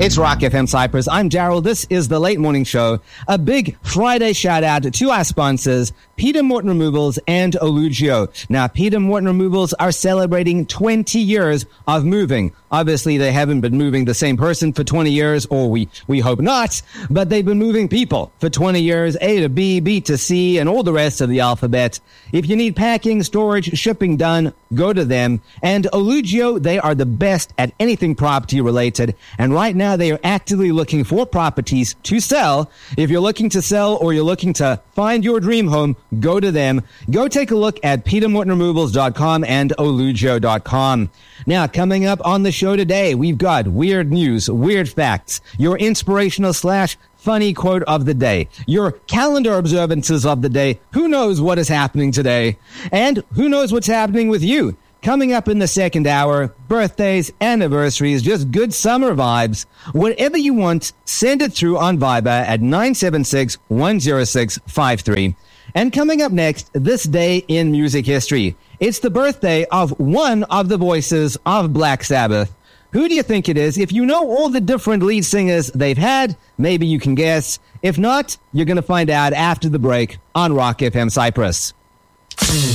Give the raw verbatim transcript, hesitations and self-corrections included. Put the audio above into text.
It's Rock F M Cyprus. I'm Daryl. This is the Late Morning Show. A big Friday shout out to our sponsors, Peter Morton Removals and Olugio. Now, Peter Morton Removals are celebrating twenty years of moving. Obviously, they haven't been moving the same person for twenty years, or we, we hope not, but they've been moving people for twenty years, A to B, B to C, and all the rest of the alphabet. If you need packing, storage, shipping done, go to them. And Olugio, they are the best at anything property related. And right now, they are actively looking for properties to sell. If you're looking to sell or you're looking to find your dream home, go to them. Go take a look at peter morton removals dot com and olugio dot com. Now, coming up on the show today, we've got weird news, weird facts, your inspirational slash funny quote of the day, your calendar observances of the day, who knows what is happening today, and who knows what's happening with you. Coming up in the second hour, birthdays, anniversaries, just good summer vibes. Whatever you want, send it through on Viber at nine seven six, one zero six five three. And coming up next, this day in music history. It's the birthday of one of the voices of Black Sabbath. Who do you think it is? If you know all the different lead singers they've had, maybe you can guess. If not, you're going to find out after the break on Rock F M Cyprus.